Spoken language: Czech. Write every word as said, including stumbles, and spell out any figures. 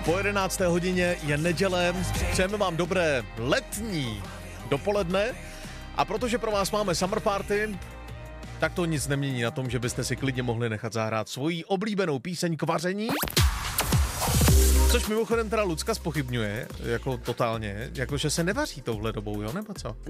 Po jedenácté hodině je neděle, přejeme vám dobré letní dopoledne a protože pro vás máme summer party, tak to nic nemění na tom, že byste si klidně mohli nechat zahrát svoji oblíbenou píseň k vaření. Což mimochodem teda Lucka zpochybňuje, jako totálně, jakože se nevaří touhle dobou, jo, nebo co?